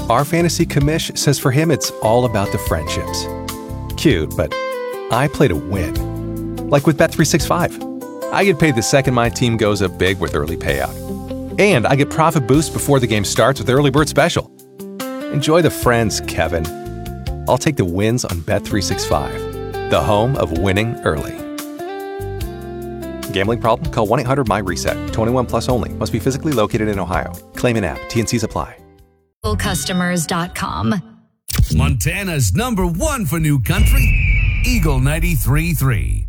Our fantasy commish says for him it's all about the friendships. Cute, but I play to win. Like with Bet365. I get paid the second my team goes up big with early payout. And I get profit boost before the game starts with Early Bird Special. Enjoy the friends, Kevin. I'll take the wins on Bet365, the home of winning early. Gambling problem? Call 1-800-MY-RESET. 21 plus only. Must be physically located in Ohio. Claim in app. T&Cs apply. Customers.com. Montana's #1 for new country, Eagle 93.3.